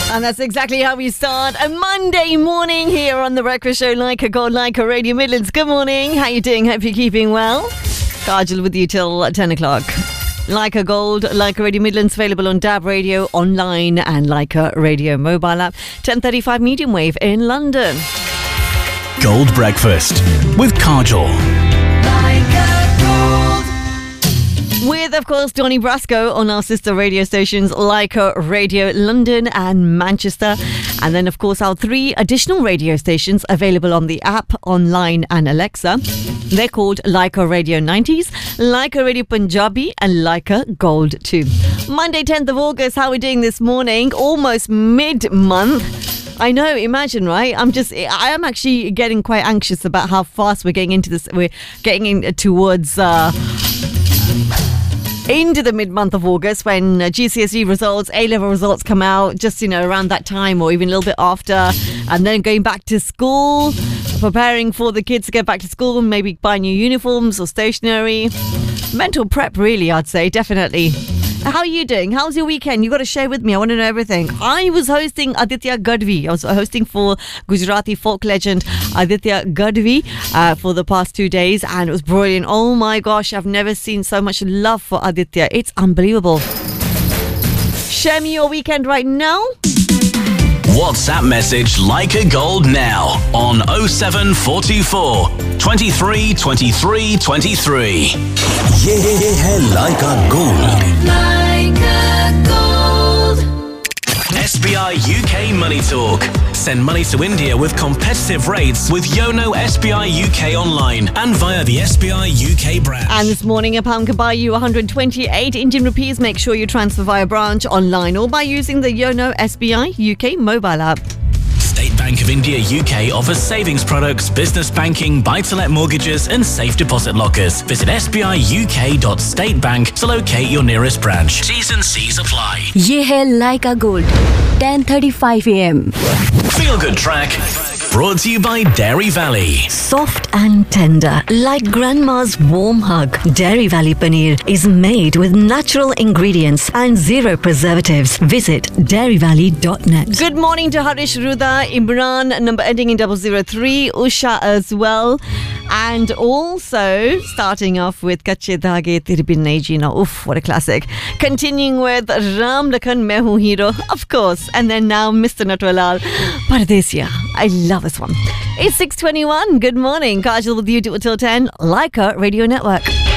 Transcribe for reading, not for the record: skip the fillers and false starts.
And that's exactly how we start a Monday morning here on The Breakfast Show, Leica Gold, Leica Radio Midlands. Good morning. How you doing? Hope you're keeping well. Kajal with you till 10 o'clock. Leica Gold, Leica Radio Midlands, available on DAB Radio, online and Leica Radio mobile app. 10:35 medium wave in London. Gold Breakfast with Kajal. With, of course, Donny Brasco on our sister radio stations, Leica Radio London and Manchester. And then, of course, our 3 additional radio stations available on the app, online and Alexa. They're called Leica Radio 90s, Leica Radio Punjabi and Leica Gold 2. Monday, 10th of August, how are we doing this morning? Almost mid-month. I know, imagine, right? I am actually getting quite anxious about how fast we're getting into this. We're getting in towards... into the mid-month of August when GCSE results, A-level results come out just, around that time or even a little bit after, and then going back to school, preparing for the kids to get back to school, maybe buy new uniforms or stationery. Mental prep, really, I'd say, definitely. How are you doing? How's your weekend? You got to share with me. I want to know everything. I was hosting Aditya Gadvi. I was hosting for Gujarati folk legend Aditya Gadvi for the past 2 days, and it was brilliant. Oh my gosh, I've never seen so much love for Aditya. It's unbelievable. Share me your weekend right now. WhatsApp message Leica Gold now on 07424 23 23 23. ये है Leica Gold. Leica Gold. SBI UK Money Talk. Send money to India with competitive rates with Yono SBI UK online and via the SBI UK branch. And this morning, a pound can buy you 128 Indian rupees. Make sure you transfer via branch, online or by using the Yono SBI UK mobile app. State Bank of India UK offers savings products, business banking, buy-to-let mortgages and safe deposit lockers. Visit sbiuk.statebank to locate your nearest branch. T's and C's apply. ये है Leica Gold, 10:35 AM. Feel Good Track. Brought to you by Dairy Valley. Soft and tender, like grandma's warm hug. Dairy Valley Paneer is made with natural ingredients and 0 preservatives. Visit dairyvalley.net. Good morning to Harish, Ruda, Imran, number ending in 003, Usha as well. And also starting off with Kache Dhage Tere Bin Nahi Jeena. Oof, what a classic. Continuing with Ram Lakhan Main Hoon Hero, of course. And then now Mr. Natwalal, Pardesia. I love this one. It's 6:21. Good morning. Kajal with you till 10. Leica Radio Network.